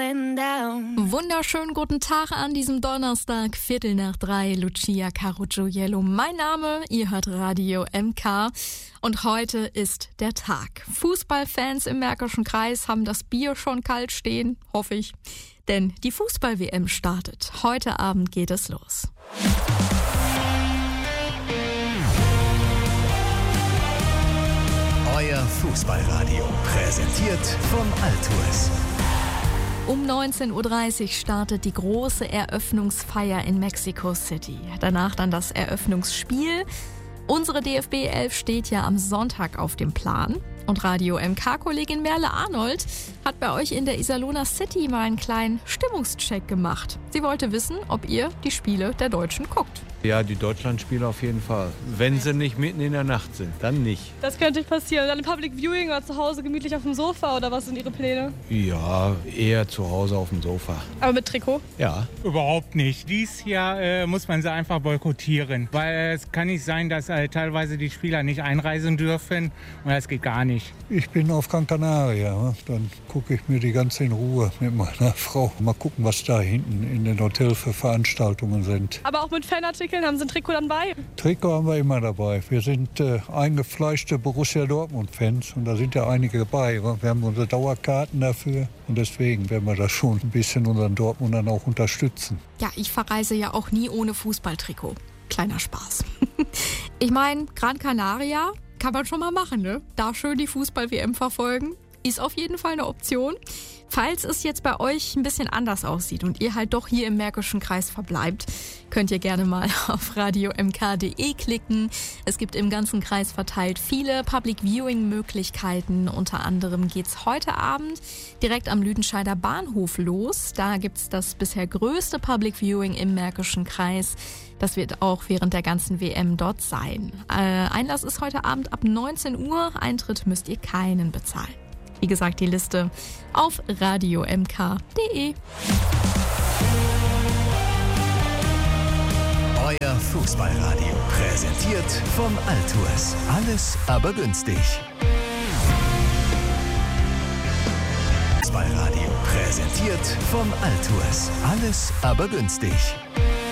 going down. Wunderschönen guten Tag an diesem Donnerstag, 3:15, Lucia Caruccio-Jello. Mein Name, ihr hört Radio MK und heute ist der Tag. Fußballfans im Märkischen Kreis haben das Bier schon kalt stehen, hoffe ich. Denn die Fußball-WM startet. Heute Abend geht es los. Euer Fußballradio, präsentiert von Altours. Um 19:30 Uhr startet die große Eröffnungsfeier in Mexico City. Danach dann das Eröffnungsspiel. Unsere DFB 11 steht ja am Sonntag auf dem Plan. Und Radio MK-Kollegin Merle Arnold hat bei euch in der Iserlohner City mal einen kleinen Stimmungscheck gemacht. Sie wollte wissen, ob ihr die Spiele der Deutschen guckt. Ja, die Deutschlandspiele auf jeden Fall. Wenn sie nicht mitten in der Nacht sind, dann nicht. Das könnte passieren. Dann Public Viewing oder zu Hause gemütlich auf dem Sofa oder was sind Ihre Pläne? Ja, eher zu Hause auf dem Sofa. Aber mit Trikot? Ja. Überhaupt nicht. Dies Jahr muss man sie einfach boykottieren, weil es kann nicht sein, dass teilweise die Spieler nicht einreisen dürfen und das geht gar nicht. Ich bin auf Gran Canaria, dann gucke ich mir die ganze in Ruhe mit meiner Frau. Mal gucken, was da hinten in den Hotels für Veranstaltungen sind. Aber auch mit Fanartikeln, haben Sie ein Trikot dann bei? Trikot haben wir immer dabei. Wir sind eingefleischte Borussia Dortmund-Fans und da sind ja einige dabei. Wir haben unsere Dauerkarten dafür und deswegen werden wir das schon ein bisschen unseren Dortmundern auch unterstützen. Ja, ich verreise ja auch nie ohne Fußballtrikot. Kleiner Spaß. Ich meine, Gran Canaria kann man schon mal machen, ne? Da schön die Fußball-WM verfolgen. Ist auf jeden Fall eine Option. Falls es jetzt bei euch ein bisschen anders aussieht und ihr halt doch hier im Märkischen Kreis verbleibt, könnt ihr gerne mal auf radiomk.de klicken. Es gibt im ganzen Kreis verteilt viele Public-Viewing-Möglichkeiten. Unter anderem geht's heute Abend direkt am Lüdenscheider Bahnhof los. Da gibt's das bisher größte Public-Viewing im Märkischen Kreis. Das wird auch während der ganzen WM dort sein. Einlass ist heute Abend ab 19 Uhr. Eintritt müsst ihr keinen bezahlen. Wie gesagt, die Liste auf radiomk.de. Euer Fußballradio, präsentiert von Altours. Alles aber günstig. Fußballradio, präsentiert von Altours. Alles aber günstig.